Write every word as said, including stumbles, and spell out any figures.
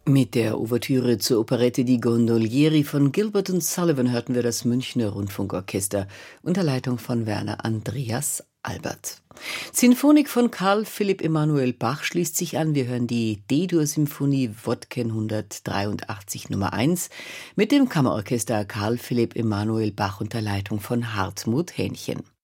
Mit der Ouvertüre zur Operette Die Gondolieri von Gilbert und Sullivan hörten wir das Münchner Rundfunkorchester unter Leitung von Werner Andreas Albert. Sinfonik von Karl Philipp Emanuel Bach schließt sich an. Wir hören die D-Dur-Symphonie Wodken hundertdreiundachtzig Nummer eins mit dem Kammerorchester Karl Philipp Emanuel Bach unter Leitung von Hartmut Hähnchen.